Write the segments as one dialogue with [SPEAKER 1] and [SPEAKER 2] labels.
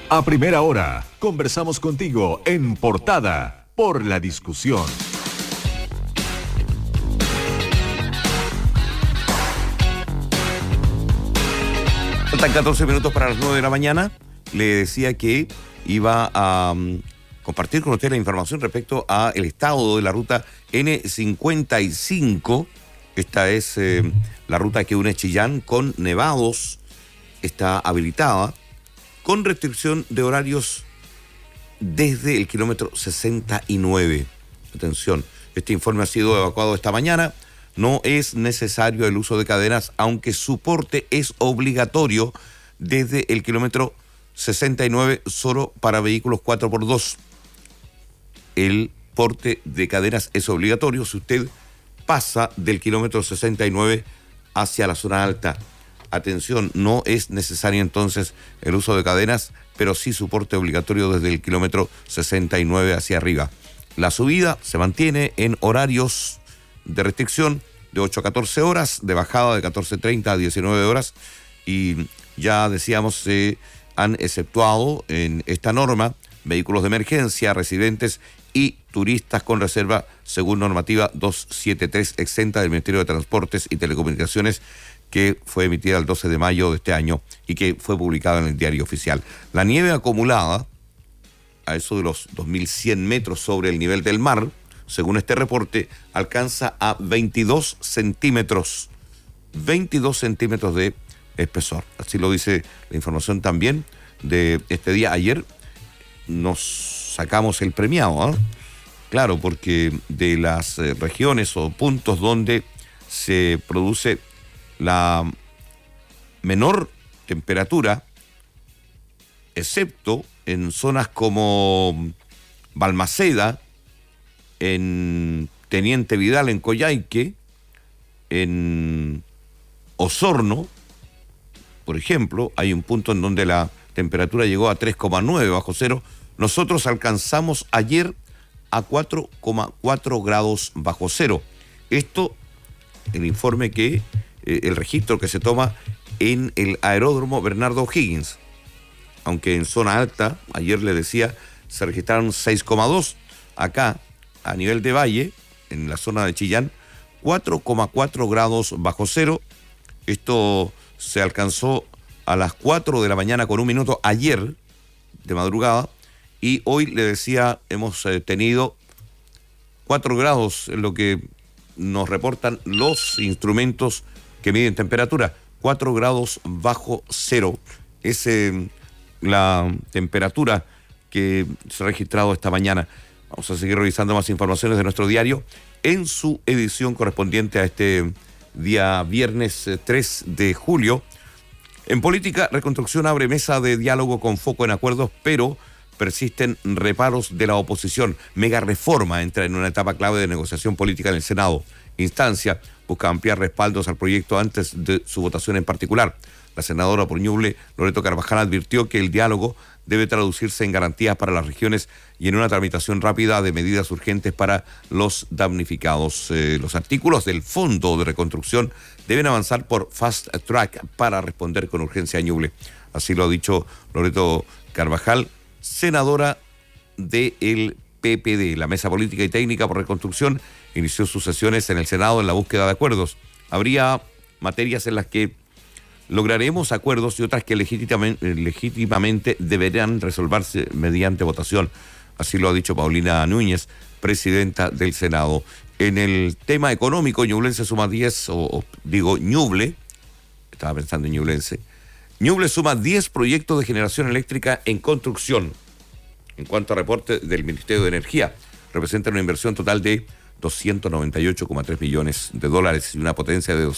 [SPEAKER 1] A primera hora, conversamos contigo en Portada por la discusión.
[SPEAKER 2] Faltan 14 minutos para las 9 de la mañana. Le decía que iba a compartir con usted la información respecto al estado de la ruta N55. Esta es la ruta que une Chillán con Nevados. Está habilitada con restricción de horarios desde el kilómetro 69. Atención, este informe ha sido evacuado esta mañana. No es necesario el uso de cadenas, aunque su porte es obligatorio desde el kilómetro 69 solo para vehículos 4x2. El porte de cadenas es obligatorio si usted pasa del kilómetro 69 hacia la zona alta. Atención, no es necesario entonces el uso de cadenas, pero sí su porte obligatorio desde el kilómetro 69 hacia arriba. La subida se mantiene en horarios de restricción de 8 a 14 horas, de bajada de 14:30 a 19 horas, y ya decíamos, se han exceptuado en esta norma vehículos de emergencia, residentes y turistas con reserva según normativa 273 exenta del Ministerio de Transportes y Telecomunicaciones, que fue emitida el 12 de mayo de este año y que fue publicada en el Diario Oficial. La nieve acumulada, a eso de los 2.100 metros sobre el nivel del mar, según este reporte, alcanza a 22 centímetros. 22 centímetros de espesor. Así lo dice la información también de este día. Ayer nos sacamos el premiado, ¿eh? Claro, porque de las regiones o puntos donde se produce la menor temperatura, excepto en zonas como Balmaceda, en Teniente Vidal, en Coyhaique, en Osorno, por ejemplo, hay un punto en donde la temperatura llegó a 3,9 bajo cero. Nosotros alcanzamos ayer a 4,4 grados bajo cero. Esto, el informe que, el registro que se toma en el aeródromo Bernardo O'Higgins. Aunque en zona alta, ayer le decía, se registraron 6,2. Acá, a nivel de valle, en la zona de Chillán, 4,4 grados bajo cero. Esto se alcanzó a las 4 de la mañana con un minuto ayer, de madrugada, y hoy le decía, hemos tenido 4 grados, en lo que nos reportan los instrumentos que miden temperatura, 4 grados bajo cero. Es la temperatura que se ha registrado esta mañana. Vamos a seguir revisando más informaciones de nuestro diario en su edición correspondiente a este día viernes 3 de julio. En política, Reconstrucción abre mesa de diálogo con foco en acuerdos, pero persisten reparos de la oposición. Mega reforma entra en una etapa clave de negociación política en el Senado. Instancia busca ampliar respaldos al proyecto antes de su votación en particular. La senadora por Ñuble, Loreto Carvajal, advirtió que el diálogo debe traducirse en garantías para las regiones y en una tramitación rápida de medidas urgentes para los damnificados. Los artículos del Fondo de Reconstrucción deben avanzar por fast track para responder con urgencia a Ñuble. Así lo ha dicho Loreto Carvajal, senadora del PPD. La Mesa Política y Técnica por Reconstrucción inició sus sesiones en el Senado en la búsqueda de acuerdos. Habría materias en las que lograremos acuerdos y otras que legítimamente deberán resolverse mediante votación. Así lo ha dicho Paulina Núñez, presidenta del Senado. En el tema económico, Ñublense suma 10, Ñuble, estaba pensando en Ñublense. Ñuble suma 10 proyectos de generación eléctrica en construcción. En cuanto a reporte del Ministerio de Energía, representa una inversión total de $298,3 millones y una potencia de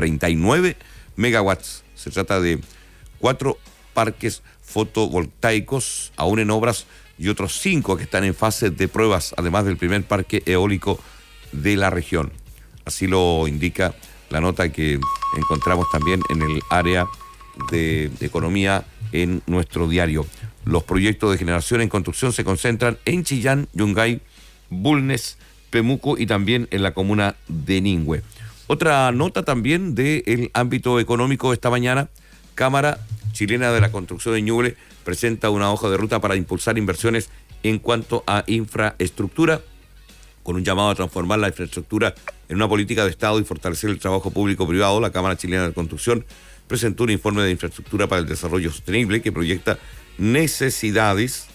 [SPEAKER 2] 239 megawatts. Se trata de 4 parques fotovoltaicos aún en obras y otros 5 que están en fase de pruebas, además del primer parque eólico de la región. Así lo indica la nota que encontramos también en el área de economía en nuestro diario. Los proyectos de generación en construcción se concentran en Chillán, Yungay, Bulnes, Pemuco y también en la comuna de Ningüe. Otra nota también del ámbito económico esta mañana, Cámara Chilena de la Construcción de Ñuble presenta una hoja de ruta para impulsar inversiones en cuanto a infraestructura, con un llamado a transformar la infraestructura en una política de Estado y fortalecer el trabajo público-privado. La Cámara Chilena de Construcción presentó un informe de infraestructura para el desarrollo sostenible que proyecta necesidades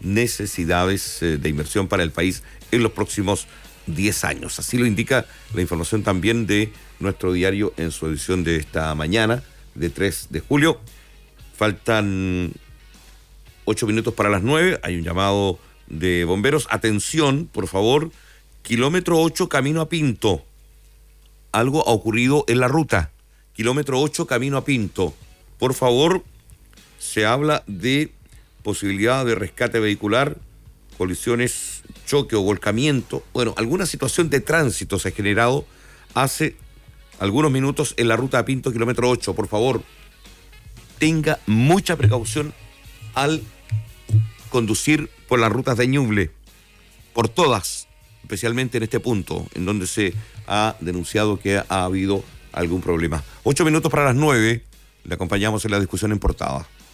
[SPEAKER 2] de inversión para el país en los próximos 10 años. Así lo indica la información también de nuestro diario en su edición de esta mañana, de 3 de julio. Faltan 8 minutos para las 9. Hay un llamado de bomberos. Atención, por favor. Kilómetro 8, camino a Pinto. Algo ha ocurrido en la ruta. Kilómetro 8, camino a Pinto. Por favor, se habla de posibilidad de rescate vehicular, colisiones, choque o volcamiento. Bueno, alguna situación de tránsito se ha generado hace algunos minutos en la ruta a Pinto, kilómetro 8. Por favor, tenga mucha precaución al conducir por las rutas de Ñuble, por todas, especialmente en este punto, en donde se ha denunciado que ha habido algún problema. 8 minutos para las 9, le acompañamos en la discusión en portada.